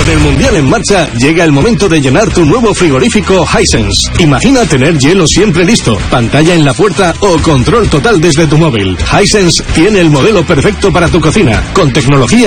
Con el Mundial en marcha, llega el momento de llenar tu nuevo frigorífico Hisense. Imagina tener hielo siempre listo, pantalla en la puerta o control total desde tu móvil. Hisense tiene el modelo perfecto para tu cocina, con tecnología